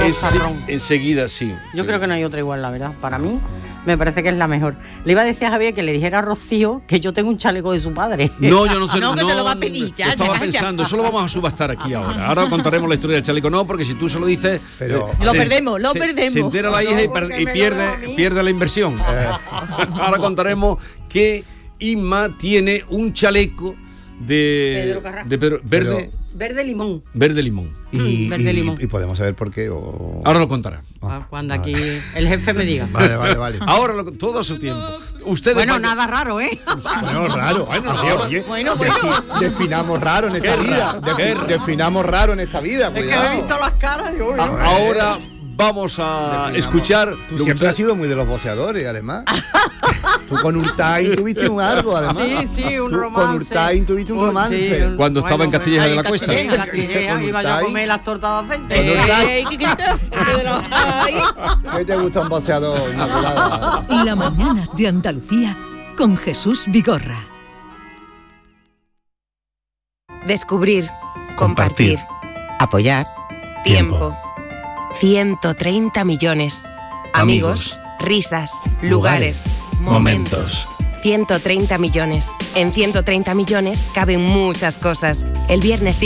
rosarrón. Enseguida, sí. Yo creo que no hay otra igual, la verdad. Para mí, me parece que es la mejor. Le iba a decir a Javier que le dijera a Rocío que yo tengo un chaleco de su padre. No, yo no sé. No, que te lo va a pedir. Ya, estaba pensando, eso lo vamos a subastar aquí ahora. Ahora contaremos la historia del chaleco. No, porque si tú se lo dices... Pero Lo perdemos. Se entera la hija y pierde la inversión. Ahora contaremos que Inma tiene un chaleco de Pedro verde. Verde limón. Verde limón. Verde limón. Y podemos saber por qué. Ahora lo contará. Cuando aquí el jefe me diga. Vale. Ahora todo a su tiempo. Ustedes Bueno, nada raro, ¿eh? Bueno, raro. Oye, Bueno. definamos raro en esta vida. Definamos raro en esta vida. Es que Cuidado. he visto las caras y uy, Ahora vamos a escuchar. Tú siempre has sido muy de los boxeadores, además. Tú con Urtain tuviste un algo, además. Sí, un Tú romance. Con Urtain tuviste un romance. Sí, Cuando estaba en Castilleja de la Cuesta. En Castilleja iba yo a Urtain. comer las tortas de Con aceite. Urtain. ¿Qué grita? Ay. ¿Qué te gusta un boxeador, Inmaculada? La mañana de Andalucía con Jesús Vigorra. Descubrir, compartir, apoyar, tiempo. 130 millones. Amigos, risas, lugares, momentos. 130 millones. En 130 millones caben muchas cosas. El viernes